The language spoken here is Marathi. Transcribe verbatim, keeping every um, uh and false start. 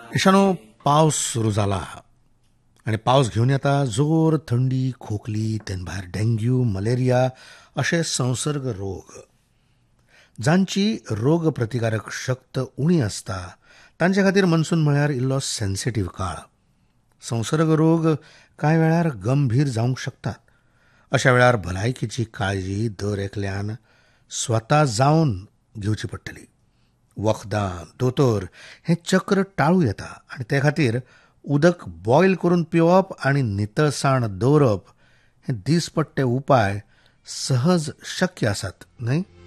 इशानो पावस सुरू जाला आणि पावस घेऊन येता जोर, थंडी, खोकली, तेन भायर डेंग्यू, मलेरिया असे संसर्ग रोग. जांची रोग प्रतिकारक शक्त उणी असता तांचे खातीर मनसून म्हळ्यार इल्लो सेन्सिटीव्ह काळ. संसर्ग रोग कांय वेळार गंभीर जावंक शकतात. अशा वेळार भलायकेची काळजी दर एकल्यान स्वता जावन घेवची पडटली. वखदां, दोतोर हें चक्र टाळूं येता आनी ते खातीर उदक बॉयल करून पिवप आनी नितळसाण दवरप हे दिसपट्टे उपाय सहज शक्य आसात न्हय.